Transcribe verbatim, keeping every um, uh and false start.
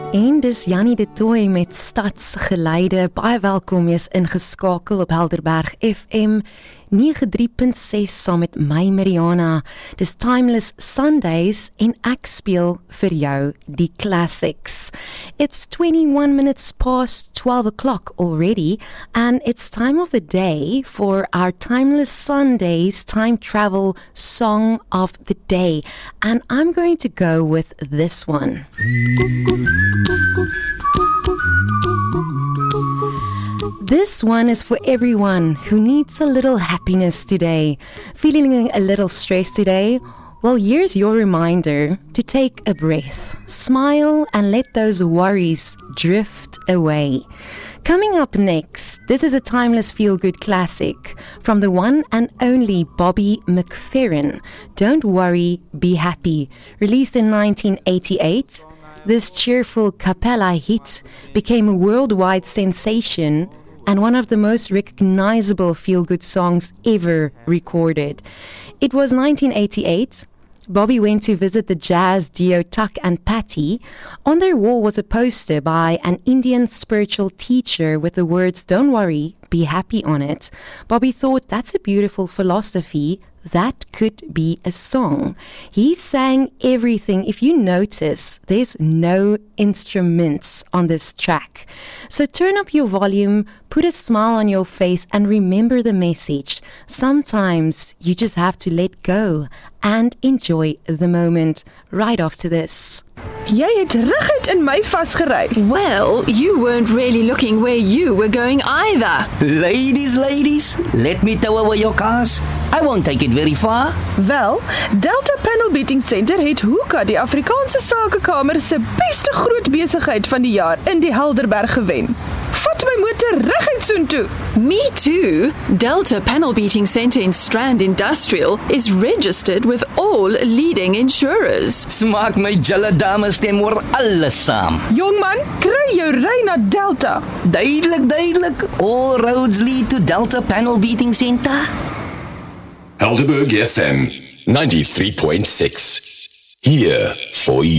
En dis Jannie de Tooy met Stadsgeleide. Baie welkom, jy is ingeskakel op Helderberg F M nege drie punt ses saam met my Mariana. Dis Timeless Sundays en ek speel vir jou die classics. It's twenty-one minutes past twelve o'clock already, and it's time of the day for our Timeless Sundays time travel song of the day. And I'm going to go with this one. This one is for everyone who needs a little happiness today. Feeling a little stressed today? Well, here's your reminder to take a breath, smile, and let those worries drift away. Coming up next, this is a timeless feel-good classic from the one and only Bobby McFerrin. Don't Worry, Be Happy. Released in nineteen eighty-eight, this cheerful cappella hit became a worldwide sensation and one of the most recognizable feel-good songs ever recorded. It was nineteen eighty-eight. Bobby went to visit the jazz duo Tuck and Patty. On their wall was a poster by an Indian spiritual teacher with the words, "Don't worry, be happy" on it. Bobby thought, that's a beautiful philosophy. That could be a song. He sang everything. If you notice, there's no instruments on this track. So turn up your volume, put a smile on your face, and remember the message. Sometimes you just have to let go and enjoy the moment. Right after this. Jy het reguit in my vasgery. Well, you weren't really looking where you were going either. Ladies, ladies, let me tow away your cars. I won't take it very far. Wel, Delta Panel Beating Center het Hoeka, die Afrikaanse Sakekamer se beste groot besigheid van die jaar in die Helderberg gewen. Vat my motor reguit soontoe. Me too. Delta Panel Beating Center in Strand Industrial is registered with all leading insurers. Smaak my julle dames stem oor alles saam. Jongman, kry jou ry na Delta. Duidelik, duidelik. All roads lead to Delta Panel Beating Center. Helderberg F M ninety-three point six. Here for you.